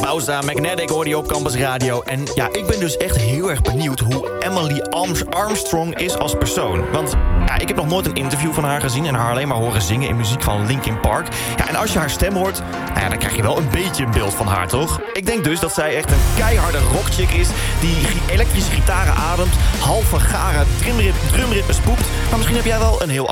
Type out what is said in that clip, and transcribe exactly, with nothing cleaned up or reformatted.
Pauza, Magnetic hoorde je op Campus Radio. En ja, ik ben dus echt heel erg benieuwd hoe Emily Arms- Armstrong is als persoon. Want ja, ik heb nog nooit een interview van haar gezien en haar alleen maar horen zingen in muziek van Linkin Park. Ja, en als je haar stem hoort, nou ja, dan krijg je wel een beetje een beeld van haar, toch? Ik denk dus dat zij echt een keiharde rockchick is die gi- elektrische gitaren ademt, halve garen drumrit- drumritmes poept. Maar misschien heb jij wel een heel